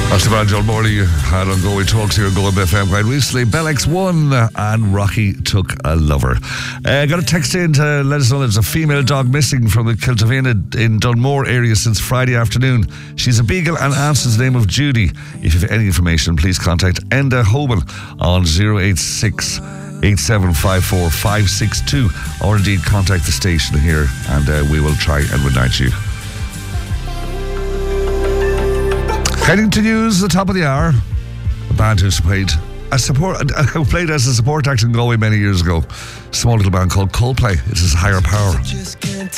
That's the man John Morley had on Galway Talks here at Galway FM quite recently. Bell X won and Rocky took a lover. Got a text in to let us know there's a female dog missing from the Kiltavena in Dunmore area since Friday afternoon. She's a beagle and answers the name of Judy. If you have any information, please contact Enda Hoban on 086 8754 562 or indeed contact the station here and we will try and reunite you. Heading to news, the top of the hour. A band who played as a support act in Galway many years ago. Small little band called Coldplay. It is Higher Power.